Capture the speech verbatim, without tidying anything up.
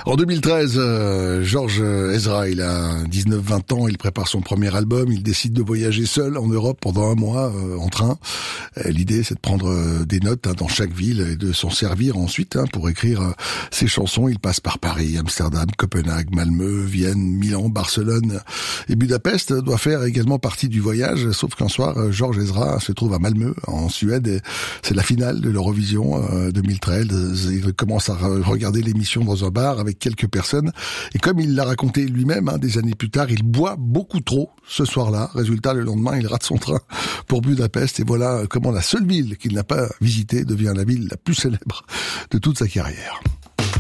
En deux mille treize, euh, Georges Ezra, il a dix-neuf vingt ans, il prépare son premier album, il décide de voyager seul en Europe pendant un mois euh, en train. Euh, l'idée, c'est de prendre euh, des notes hein, dans chaque ville et de s'en servir ensuite hein, pour écrire euh, ses chansons. Il passe par Paris, Amsterdam, Copenhague, Malmö, Vienne, Milan, Barcelone et Budapest. Doit faire également partie du voyage, sauf qu'un soir, euh, Georges Ezra se trouve à Malmö, en Suède, et c'est la finale de l'Eurovision euh, deux mille treize. Il commence à regarder l'émission dans un bar avec quelques personnes. Et comme il l'a raconté lui-même, hein, des années plus tard, il boit beaucoup trop ce soir-là. Résultat, le lendemain, il rate son train pour Budapest. Et voilà comment la seule ville qu'il n'a pas visitée devient la ville la plus célèbre de toute sa carrière.